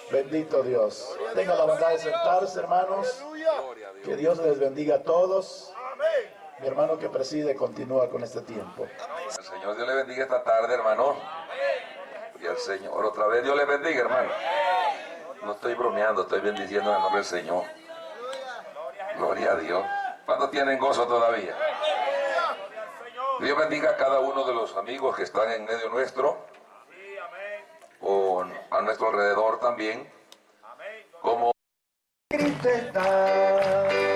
Bendito Dios. Tenga la bondad de sentarse, hermanos. Que Dios les bendiga a todos. Mi hermano que preside continúa con este tiempo. El Señor Dios le bendiga esta tarde, hermano. Y el Señor otra vez Dios le bendiga, hermano. No estoy bromeando, estoy bendiciendo en el nombre del Señor. Gloria a Dios. ¿Cuántos tienen gozo todavía? Dios bendiga a cada uno de los amigos que están en medio nuestro, o a nuestro alrededor también, como Cristo está.